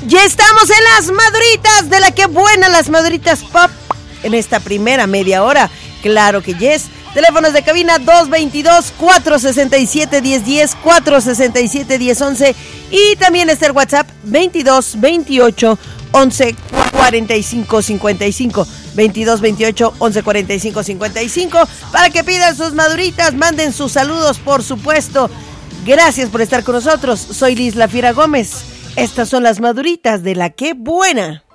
Ya estamos en las maduritas de la que buena, las maduritas pop, en esta primera media hora. Claro que yes. Teléfonos de cabina 222-467-1010, 467-1011 y también está el WhatsApp 2228-114555, 2228-114555 para que pidan sus maduritas, manden sus saludos, por supuesto. Gracias por estar con nosotros. Soy Liz La Fiera Gómez. Estas son las maduritas de la que buena.